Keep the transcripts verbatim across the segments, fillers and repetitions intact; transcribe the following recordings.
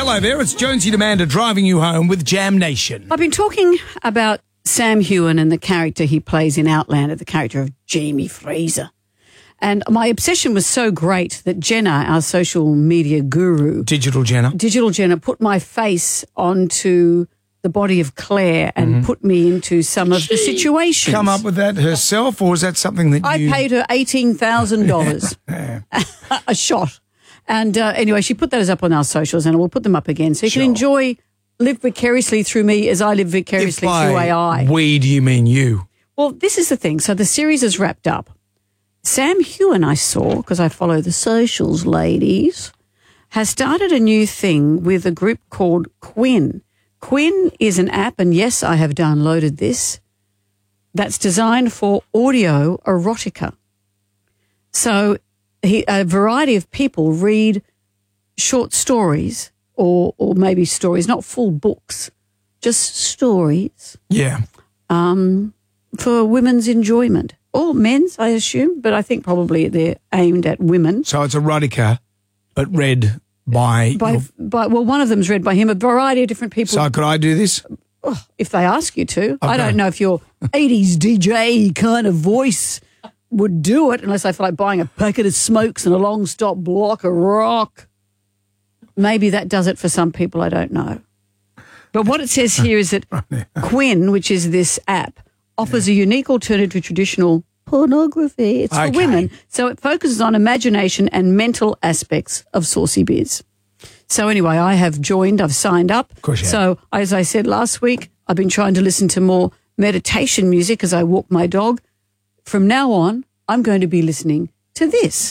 Hello there, it's Jonesy and Amanda driving you home with Jam Nation. I've been talking about Sam Heughan and the character he plays in Outlander, the character of Jamie Fraser. And my obsession was so great that Jenna, our social media guru, Digital Jenna, Digital Jenna, put my face onto the body of Claire and mm-hmm. put me into some of the situations. Come up with that herself, or is that something that I you... paid her eighteen thousand dollars a shot. And uh, anyway, she put those up on our socials, and we'll put them up again. So you sure. can enjoy, live vicariously through me as I live vicariously through A I. We, do you mean you? Well, this is the thing. So the series is wrapped up. Sam Heughan, I saw, because I follow the socials ladies, has started a new thing with a group called Quinn. Quinn is an app, and yes, I have downloaded this, that's designed for audio erotica. So he, a variety of people read short stories or or maybe stories, not full books, just stories. Yeah. Um, for women's enjoyment. Or men's, I assume, but I think probably they're aimed at women. So it's erotica, but read by... By, your... by well, one of them's read by him, a variety of different people. So could I do this? Oh, if they ask you to. Okay. I don't know if your eighties D J kind of voice would do it unless I feel like buying a packet of smokes and a long stop block of rock. Maybe that does it for some people, I don't know. But what it says here is that Quinn, which is this app, offers yeah. a unique alternative to traditional pornography. It's okay. for women. So it focuses on imagination and mental aspects of saucy biz. So anyway, I have joined, I've signed up. Of course you so have. As I said last week, I've been trying to listen to more meditation music as I walk my dog. From now on, I'm going to be listening to this.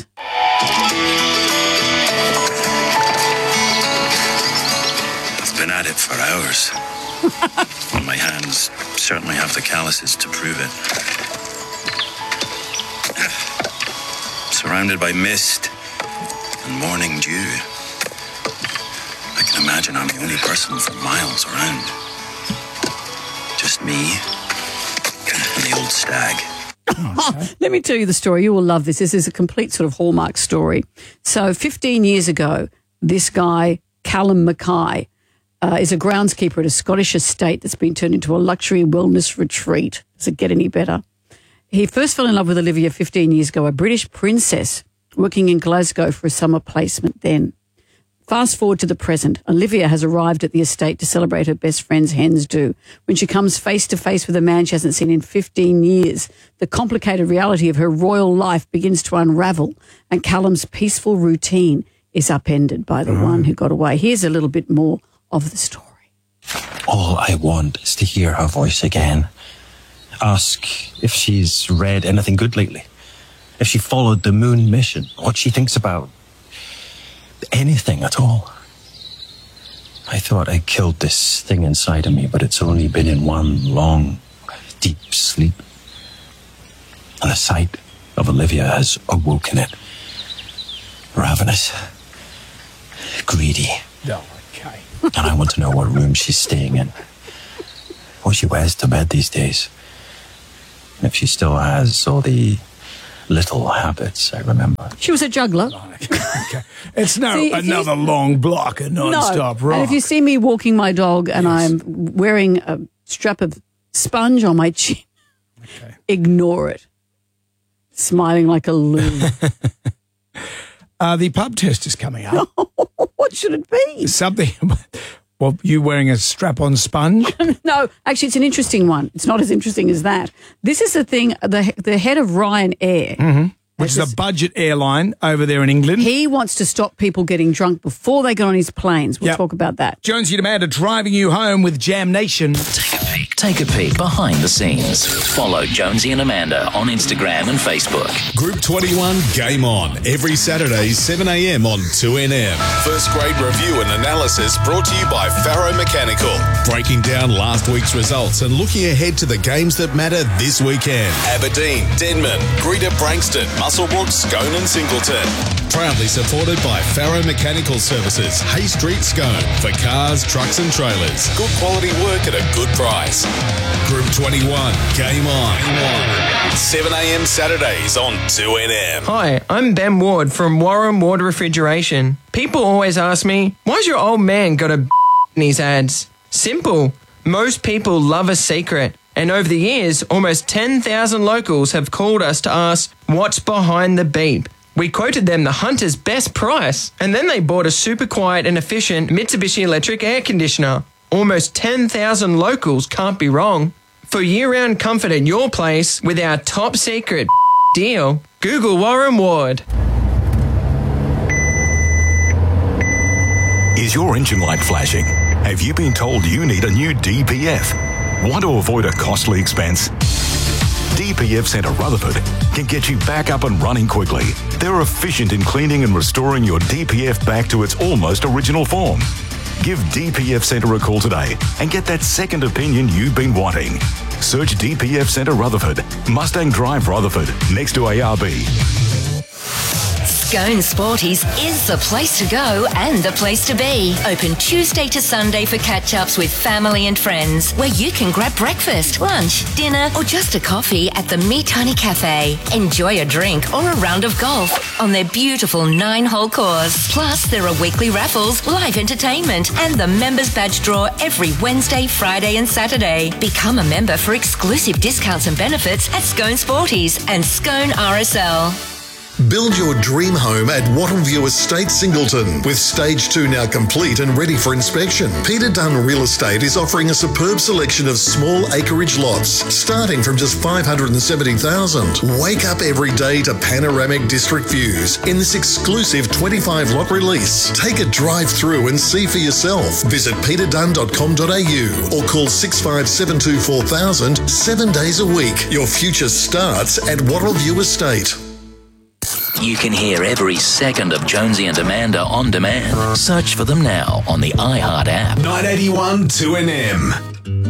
I've been at it for hours. And my hands certainly have the calluses to prove it. Surrounded by mist and morning dew. I can imagine I'm the only person for miles around. Just me and the old stag. Oh, let me tell you the story. You will love this. This is a complete sort of hallmark story. So fifteen years ago, this guy, Callum Mackay, uh, is a groundskeeper at a Scottish estate that's been turned into a luxury wellness retreat. Does it get any better? He first fell in love with Olivia fifteen years ago, a British princess working in Glasgow for a summer placement then. Fast forward to the present. Olivia has arrived at the estate to celebrate her best friend's hen's do. When she comes face to face with a man she hasn't seen in fifteen years, the complicated reality of her royal life begins to unravel, and Callum's peaceful routine is upended by the mm. one who got away. Here's a little bit more of the story. All I want is to hear her voice again. Ask if she's read anything good lately, if she followed the moon mission, what she thinks about anything at all. I thought I killed this thing inside of me, but it's only been in one long, deep sleep. And the sight of Olivia has awoken it. Ravenous, greedy. Oh, okay. And I want to know what room she's staying in, what she wears to bed these days, and if she still has all the little habits I remember. She was a juggler. Okay. It's no See, another you, long block of non-stop no. rock. And if you see me walking my dog and yes. I'm wearing a strap of sponge on my chin, okay. ignore it. Smiling like a loon. uh, the pub test is coming up. What should it be? Something. Well, you wearing a strap-on sponge? No, actually, it's an interesting one. It's not as interesting as that. This is the thing, the the head of Ryanair. Mm-hmm. Which is a budget airline over there in England. He wants to stop people getting drunk before they get on his planes. We'll yep. talk about that. Jonesy and Amanda driving you home with Jam Nation. Take a peek. Take a peek behind the scenes. Follow Jonesy and Amanda on Instagram and Facebook. Group twenty-one Game On. Every Saturday, seven a m on two N M. First grade review and analysis brought to you by Faro Mechanical. Breaking down last week's results and looking ahead to the games that matter this weekend. Aberdeen, Denman, Greater Branxton, Muswellbrook, Scone and Singleton. Proudly supported by Farrow Mechanical Services, Hay Street, Scone, for cars, trucks and trailers. Good quality work at a good price. Group twenty-one, Game On. seven a.m. Saturdays on two N M. Hi, I'm Ben Ward from Warren Ward Refrigeration. People always ask me, why's your old man got a in his ads? Simple. Most people love a secret. And over the years, almost ten thousand locals have called us to ask, what's behind the beep? We quoted them the Hunter's best price, and then they bought a super quiet and efficient Mitsubishi electric air conditioner. Almost ten thousand locals can't be wrong. For year-round comfort at your place with our top secret deal, Google Warren Ward. Is your engine light flashing? Have you been told you need a new D P F? Want to avoid a costly expense? D P F Centre Rutherford can get you back up and running quickly. They're efficient in cleaning and restoring your D P F back to its almost original form. Give D P F Centre a call today and get that second opinion you've been wanting. Search D P F Centre Rutherford, Mustang Drive Rutherford, next to A R B. Scone Sporties is the place to go and the place to be. Open Tuesday to Sunday for catch-ups with family and friends, where you can grab breakfast, lunch, dinner, or just a coffee at the Me Tiny Cafe. Enjoy a drink or a round of golf on their beautiful nine-hole course. Plus, there are weekly raffles, live entertainment, and the members badge draw every Wednesday, Friday, and Saturday. Become a member for exclusive discounts and benefits at Scone Sporties and Scone R S L. Build your dream home at Wattleview Estate, Singleton. With stage two now complete and ready for inspection, Peter Dunn Real Estate is offering a superb selection of small acreage lots, starting from just five hundred seventy thousand dollars. Wake up every day to panoramic district views in this exclusive twenty-five lot release. Take a drive through and see for yourself. Visit peter dunn dot com dot a u or call six five seven two four thousand seven days a week. Your future starts at Wattleview Estate. You can hear every second of Jonesy and Amanda on demand. Search for them now on the iHeart app. nine eighty-one two N M.